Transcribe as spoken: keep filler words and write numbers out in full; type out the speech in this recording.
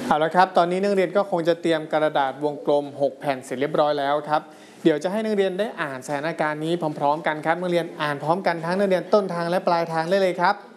เอาละครับตอนนี้นักเรียนก็คงจะเตรียมกระดาษวงกลมหกแผ่นเสร็จเรียบร้อยแล้วครับเดี๋ยวจะให้นักเรียนได้อ่านสถานการณ์นี้พร้อมๆกันครับนักเรียนอ่านพร้อมกันทั้งนักเรียนต้นทางและปลายทางได้เลยครับ